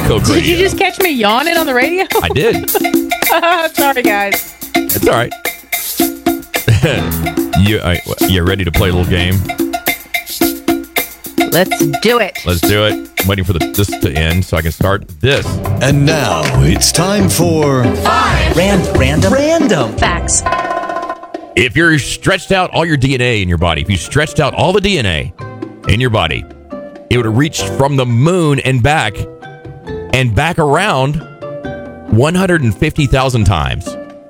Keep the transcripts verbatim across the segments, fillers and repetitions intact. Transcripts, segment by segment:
Coke Radio. Did you just catch me yawning on the radio? I did. Sorry, guys. It's all right. you, uh, you ready to play a little game? Let's do it. Let's do it. I'm waiting for the, this to end so I can start this. And now it's time for Five Rand- Random Random Facts. If you're stretched out all your D N A in your body, if you stretched out all the D N A in your body, it would have reached from the moon and back and back around one hundred fifty thousand times.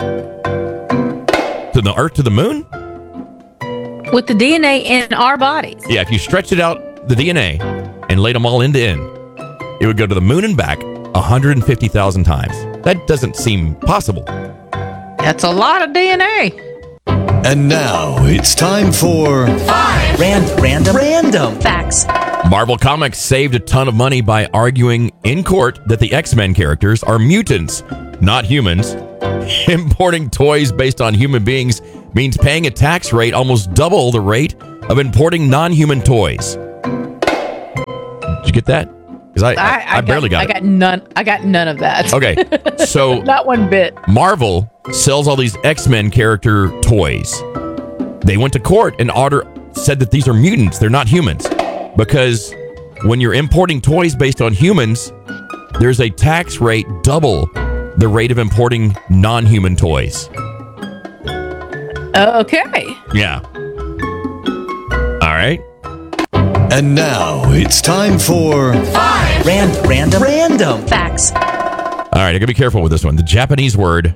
To the Earth to the moon? With the D N A in our bodies. Yeah, if you stretched it out, the D N A, and laid them all end to end, it would go to the moon and back one hundred fifty thousand times. That doesn't seem possible. That's a lot of D N A. And now it's time for Five Rand- Random Random Facts. Marvel Comics saved a ton of money by arguing in court that the X-Men characters are mutants, not humans. Importing toys based on human beings means paying a tax rate almost double the rate of importing non-human toys. Did you get that? Because I, I, I, I got, barely got I it. got none. I got none of that. Okay, so Not one bit. Marvel sells all these X-Men character toys. They went to court and order said that these are mutants. They're not humans. Because when you're importing toys based on humans, there's a tax rate double the rate of importing non-human toys. Okay. Yeah. All right. And now it's time for Five Rand- Random Random Facts. All right, I gotta be careful with this one. The Japanese word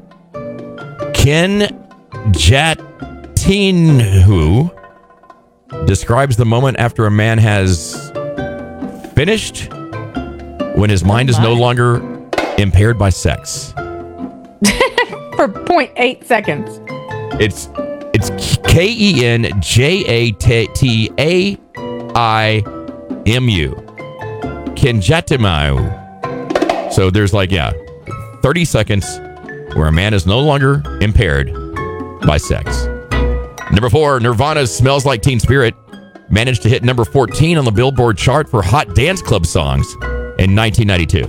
kenjatinhu describes the moment after a man has finished when his mind is no longer impaired by sex. For zero point eight seconds. It's it's K E N J A T A I M U. Kenjatimu. So there's like, yeah, thirty seconds where a man is no longer impaired by sex. Number four, Nirvana's Smells Like Teen Spirit managed to hit number fourteen on the Billboard chart for Hot Dance Club songs in nineteen ninety-two.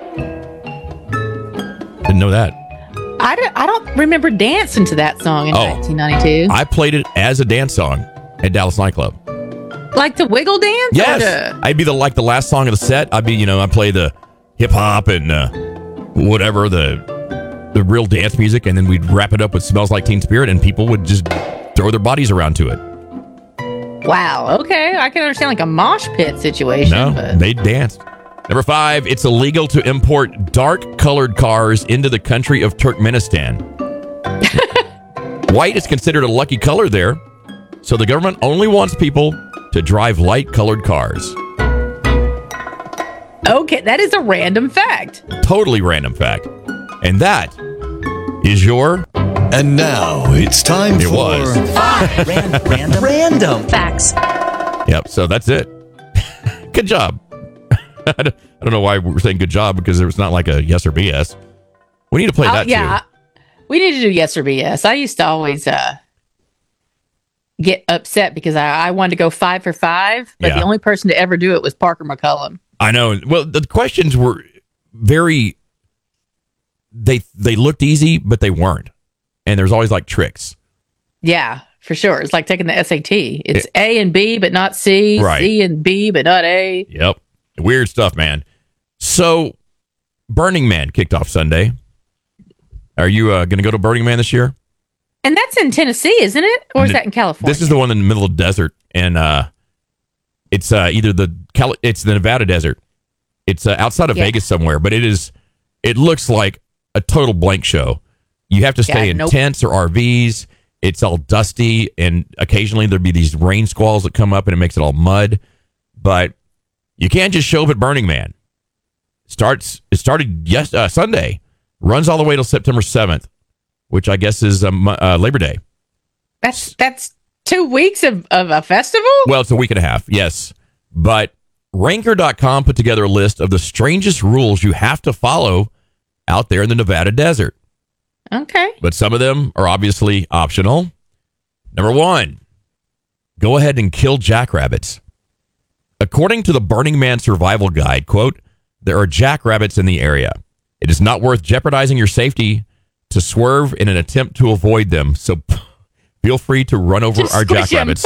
Didn't know that. I don't, I don't remember dancing to that song in Oh. nineteen ninety-two. I played it as a dance song at Dallas Nightclub. Like the wiggle dance? Yes, Or the- I'd be the like the last song of the set. I'd be, you know, I play the hip hop and uh, whatever the the real dance music, and then we'd wrap it up with "Smells Like Teen Spirit," and people would just throw their bodies around to it. Wow. Okay. I can understand like a mosh pit situation. No, but they danced. Number five, it's illegal to import dark-colored cars into the country of Turkmenistan. White is considered a lucky color there, so the government only wants people to drive light-colored cars. Okay, that is a random fact. Totally random fact. And that is your... And now it's time It for was. Five Rand- Random Random Facts. Yep, so that's it. Good job. I don't I don't know why we're saying good job, because it's not like a yes or B S. We need to play Oh, that yeah. too. We need to do yes or B S. I used to always uh, get upset because I, I wanted to go five for five, but Yeah. the only person to ever do it was Parker McCullum. I know. Well, the questions were very... They they looked easy, but they weren't. And there's always like tricks. Yeah, for sure. It's like taking the S A T. It's A and B, but not C. Right. C and B, but not A. Yep. Weird stuff, man. So, Burning Man kicked off Sunday. Are you uh, going to go to Burning Man this year? And that's in Tennessee, isn't it? Or is N- that in California? This is the one in the middle of the desert, and uh, it's uh, either the Cali- it's the Nevada desert. It's uh, outside of Yeah. Vegas somewhere, but it is. It looks like a total blank show. You have to stay Yeah, in nope. tents or R Vs. It's all dusty, and occasionally there'll be these rain squalls that come up, and it makes it all mud. But you can't just show up at Burning Man. Starts. It started yes uh, Sunday, runs all the way till September seventh, which I guess is um, uh, Labor Day. That's that's two weeks of, of a festival? Well, it's a week and a half, yes. But Ranker dot com put together a list of the strangest rules you have to follow out there in the Nevada desert. Okay. But some of them are obviously optional. Number one, go ahead and kill jackrabbits. According to the Burning Man Survival Guide, quote, there are jackrabbits in the area. It is not worth jeopardizing your safety to swerve in an attempt to avoid them. So p- feel free to run over Just our squish 'em. jackrabbits.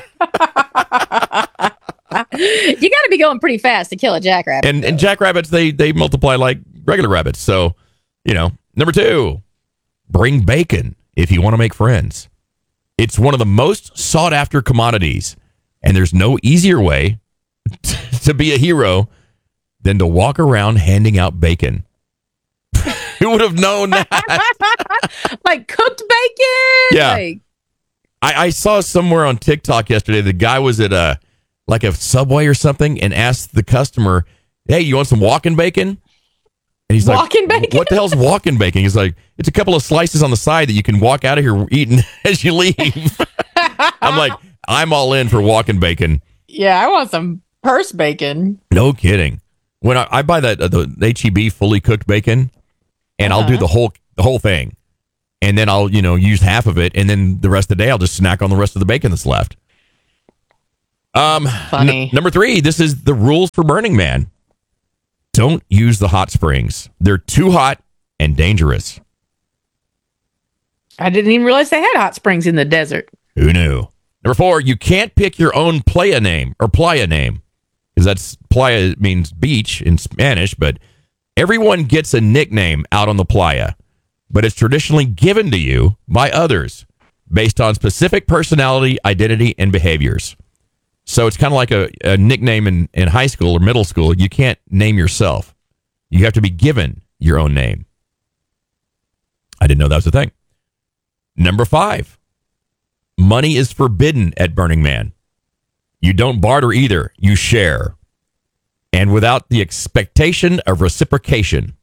You got to be going pretty fast to kill a jackrabbit. And and jackrabbits, they they multiply like regular rabbits. So, you know. Number two, bring bacon if you want to make friends. It's one of the most sought after commodities, and there's no easier way to be a hero than to walk around handing out bacon. Who would have known that? Like cooked bacon. Yeah. Like, I, I saw somewhere on TikTok yesterday, the guy was at a like a Subway or something and asked the customer, "Hey, you want some walking bacon?" And he's Walking like, bacon? "What the hell's walking bacon?" He's like, "It's a couple of slices on the side that you can walk out of here eating as you leave." I'm like, I'm all in for walking bacon. yeah, I want some purse bacon. No kidding. When I, I buy that uh, the H E B fully cooked bacon, and I'll do Uh-huh. the whole the whole thing, and then I'll you know use half of it, and then the rest of the day I'll just snack on the rest of the bacon that's left. Um, Funny. n- number three. This is the rules for Burning Man. Don't use the hot springs. They're too hot and dangerous. I didn't even realize they had hot springs in the desert. Who knew? Number four. You can't pick your own playa name or playa name, because that's playa means beach in Spanish, but everyone gets a nickname out on the playa, but it's traditionally given to you by others based on specific personality, identity, and behaviors. So it's kind of like a, a nickname in, in high school or middle school. You can't name yourself. You have to be given your own name. I didn't know that was a thing. Number five, money is forbidden at Burning Man. You don't barter either. You share. And without the expectation of reciprocation.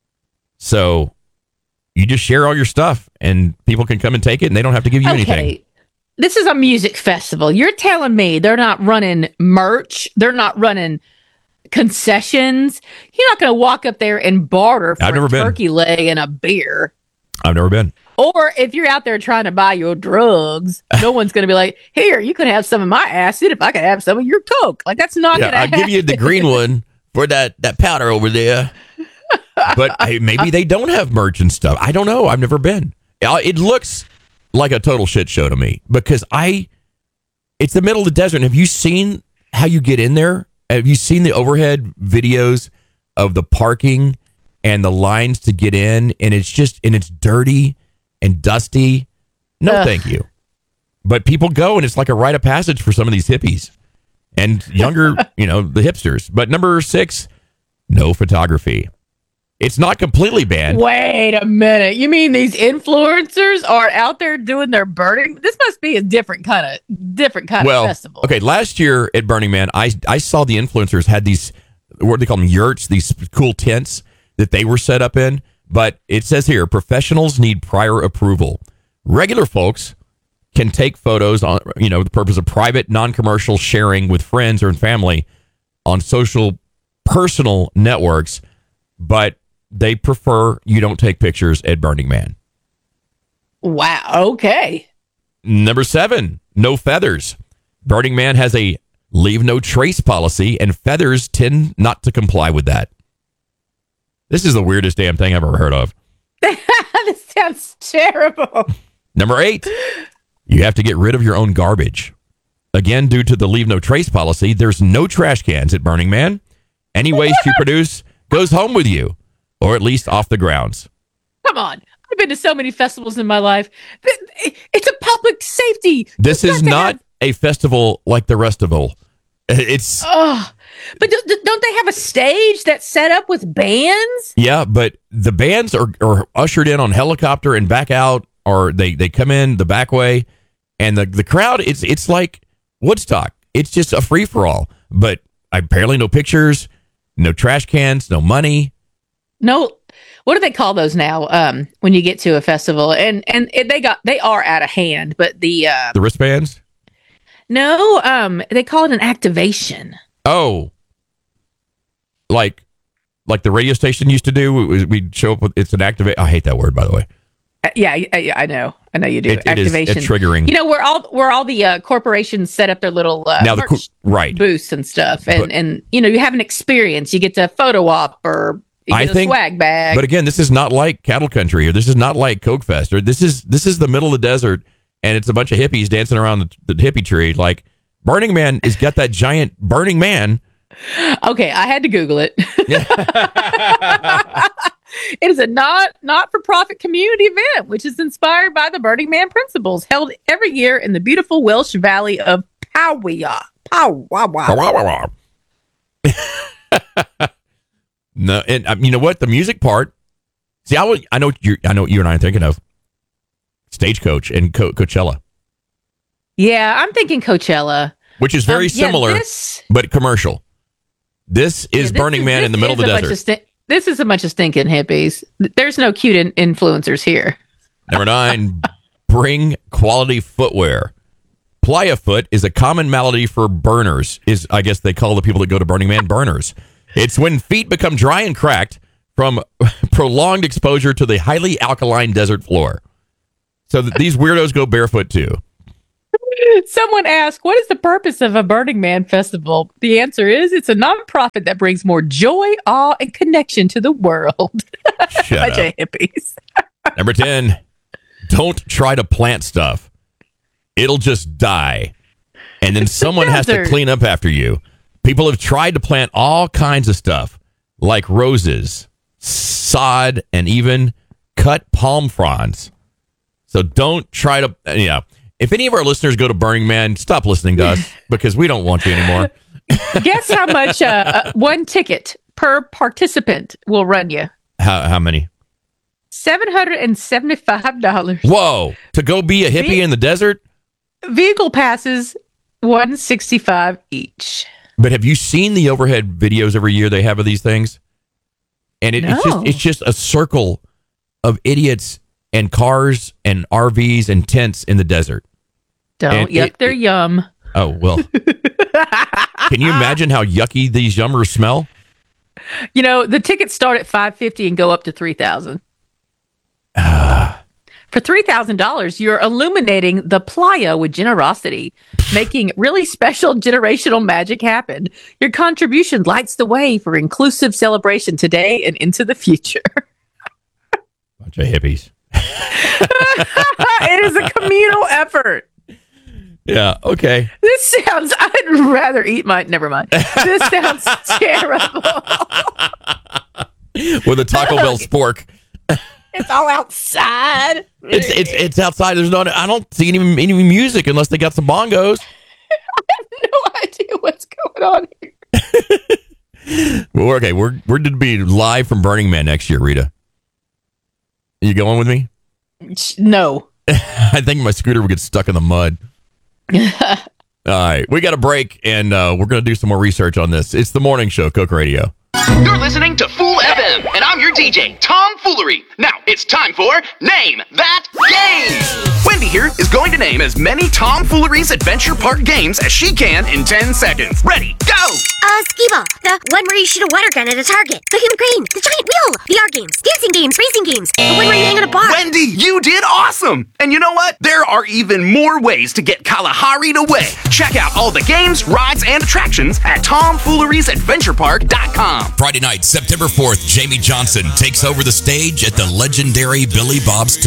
So you just share all your stuff and people can come and take it and they don't have to give you anything. Okay. This is a music festival. You're telling me they're not running merch. They're not running concessions. You're not going to walk up there and barter for I've never a been. turkey leg and a beer. I've never been. Or if you're out there trying to buy your drugs, no one's going to be like, here, you could have some of my acid if I could have some of your coke. Like, that's not Yeah, going to I'll give you the green one for that, that powder over there. But hey, maybe they don't have merch and stuff. I don't know. I've never been. Uh, It looks like a total shit show to me because I, it's the middle of the desert. And have you seen how you get in there? Have you seen the overhead videos of the parking and the lines to get in? And it's just, and it's dirty and dusty. No, Ugh. thank you. But people go and it's like a rite of passage for some of these hippies and younger, you know, the hipsters. But number six, no photography. It's not completely banned. Wait a minute. You mean these influencers are out there doing their burning? This must be a different kind of different kind Well, of festival. okay, last year at Burning Man, I I saw the influencers had these, what do they call them, yurts, these cool tents that they were set up in. But it says here, professionals need prior approval. Regular folks can take photos on, you know, the purpose of private, non-commercial sharing with friends or family on social, personal networks, but they prefer you don't take pictures at Burning Man. Wow. Okay. Number seven, no feathers. Burning Man has a leave no trace policy, and feathers tend not to comply with that. This is the weirdest damn thing I've ever heard of. This sounds terrible. Number eight, you have to get rid of your own garbage. Again, due to the leave no trace policy, there's no trash cans at Burning Man. Any waste you produce goes home with you, or at least off the grounds. Come on. I've been to so many festivals in my life. Th- It's a public safety. This You've is got to not have- a festival like the rest of all. It's, Oh, but do, do- don't they have a stage that's set up with bands? yeah, but the bands are, are ushered in on helicopter and back out, or they, they come in the back way, and the, the crowd, it's it's like Woodstock. It's just a free-for-all. But apparently no pictures, no trash cans, no money. No. What do they call those now? Um, when you get to a festival, and and it, they got they are out of hand. But the uh, The wristbands? no, um, they call it an activation. Oh, like like the radio station used to do. We- We'd show up with, it's an activate. I hate that word, by the way. Uh, Yeah, I, I I know. I know you do. It- it is- Activation. it's triggering. You know, where all where all the uh, corporations set up their little uh, Now the merch co- right. booths and stuff, and But- and you know, you have an experience. You get to photo op or you I get a think- swag bag. But again, this is not like Cattle Country, or this is not like Coke Fest, or this is this is the middle of the desert, and it's a bunch of hippies dancing around the, the hippie tree. Like Burning Man has got that giant Burning Man. Okay, I had to Google it. It is a not not for profit community event, which is inspired by the Burning Man principles, held every year in the beautiful Welsh Valley of Powya. Powya. No, and um, you know what? The music part. See, I, would, I know you. I know what you and I are thinking of Stagecoach and Co- Coachella, Yeah, I'm thinking Coachella. which is very Um, yeah, similar, this- but commercial. This yeah, is this Burning is- Man in the this middle of is the a bunch desert. sti- this is a bunch of stinking hippies. There's no cute in- influencers here. Number nine, bring quality footwear. Playa foot is a common malady for burners. Is I guess they call the people that go to Burning Man burners. It's when feet become dry and cracked from prolonged exposure to the highly alkaline desert floor. So th- these weirdos go barefoot too. Someone asked, what is the purpose of a Burning Man festival? The answer is it's a nonprofit that brings more joy, awe, and connection to the world. Shut Bunch up. of hippies. Number ten, don't try to plant stuff. It'll just die. And then someone has to desert. clean up after you. People have tried to plant all kinds of stuff, like roses, sod, and even cut palm fronds. So don't try to, yeah. If any of our listeners go to Burning Man, stop listening to us because we don't want you anymore. Guess how much uh, uh, one ticket per participant will run you? How, how many? seven hundred seventy-five dollars. Whoa, to go be a hippie Me- in the desert? Vehicle passes, one hundred sixty-five dollars each. But have you seen the overhead videos every year they have of these things? And it, it's just No. it's just a circle of idiots and cars and R Vs and tents in the desert. Don't And yuck it- their it- yum. Oh, well. Can you imagine how yucky these yummers smell? You know, the tickets start at five hundred fifty dollars and go up to three thousand dollars. For three thousand dollars, you're illuminating the playa with generosity, making really special generational magic happen. Your contribution lights the way for inclusive celebration today and into the future. Bunch of hippies. It is a communal effort. Yeah, okay. This sounds, I'd rather eat my, never mind. This sounds terrible. With a Taco Bell spork. It's all outside. It's it's it's outside. There's no I don't see any any music unless they got some bongos. No idea what's going on here. Well, okay, we're we're to be live from Burning Man next year, Rita. You going with me? No. I think my scooter would get stuck in the mud. All right, we got a break, and uh, we're going to do some more research on this. It's the morning show, Coke Radio. You're listening to Fool F M, and I'm your D J, Tom Foolery. Now, it's time for Name That Game! Wendy here is going to name as many Tom Foolery's Adventure Park games as she can in ten seconds. Ready, go! Uh, Skee-Ball, the one where you shoot a water gun at a target, the human crane, the giant wheel, V R games, dancing games, racing games, the one where you hang on a bar. Wendy, you did awesome! And you know what? There are even more ways to get Kalahari to win. Check out all the games, rides, and attractions at tom fooleries adventure park dot com. Friday night, September fourth, Jamie Johnson takes over the stage at the legendary Billy Bob's